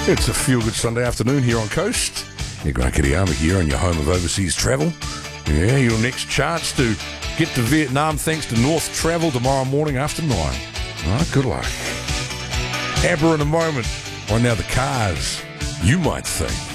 It's a feel-good Sunday afternoon here on Coast. You're Grant Kitayama here on your home of overseas travel. Yeah, your next chance to get to Vietnam thanks to North Travel tomorrow morning after 9. All right, good luck. ABBA in a moment. Right now, the Cars, You Might Think.